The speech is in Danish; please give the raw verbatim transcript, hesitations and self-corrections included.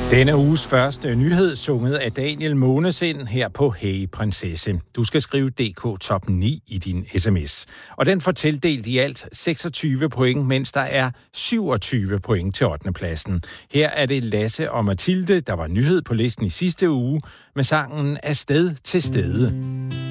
Denne uges første nyhed sunget af Daniel Månesind her på Hey Prinsesse. Du skal skrive D K Top ni i din sms. Og den får tildelt i alt seksogtyve point, mens der er syvogtyve point til ottende pladsen. Her er det Lasse og Mathilde, der var nyhed på listen i sidste uge med sangen Afsted til stede.